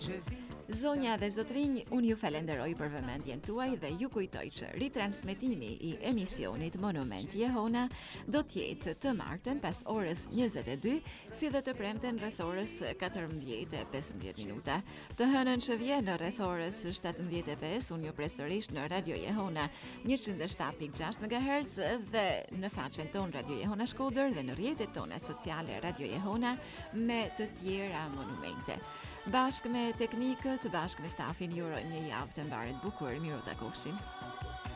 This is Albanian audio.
Zonja dhe zotrinj, unë ju falenderoj për vëmendjen tuaj dhe ju kujtoj që ritransmetimi i emisionit Monument Jehona do t'jetë të martën pas orës 22, si dhe të premten rreth orës 14:15 minuta. Të hënën që vjen në rreth orës 17:05, unë ju presërish në Radio Jehona 107.6 MHz dhe në faqen ton Radio Jehona Shkodër dhe në rrjetet tona sociale Radio Jehona me të tjera monumente. Bashkë me teknikët, bashkë me stafin, ju urojmë një javë të mbarë bukur, miru takofshim.